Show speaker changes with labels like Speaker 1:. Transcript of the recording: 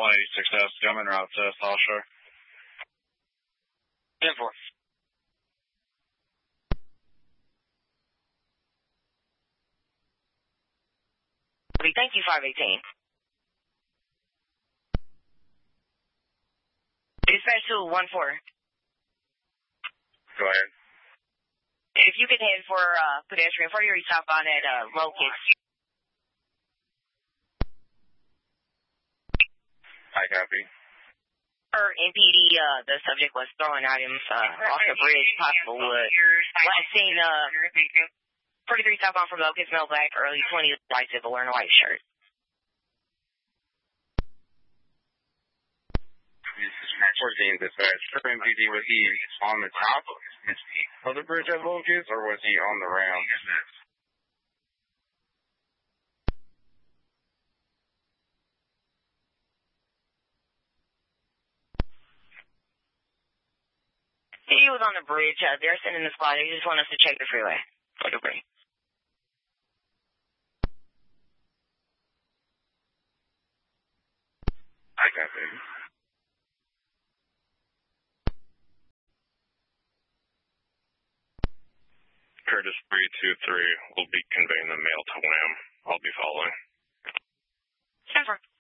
Speaker 1: 186S, I'm en route to South Shore.
Speaker 2: 10-4.
Speaker 3: Thank you, 518. Dispatch to 1-4.
Speaker 1: Go ahead.
Speaker 3: If you could head for pedestrian 40 southbound at Locust.
Speaker 1: I copy.
Speaker 3: For MPD, the subject was throwing items off the bridge, possible wood. Last seen 43 southbound from Locust, male black, early 20s, white zipper, wearing a white shirt.
Speaker 1: This is 14 dispatch. For MPD, was he on the top of the bridge at Locust, or was he on the round?
Speaker 3: He was on the bridge. They're sending the squad. They just want us to check the freeway for debris.
Speaker 1: I copy. Curtis 323 will be conveying the mail to WAM. I'll be following.
Speaker 3: 10-4.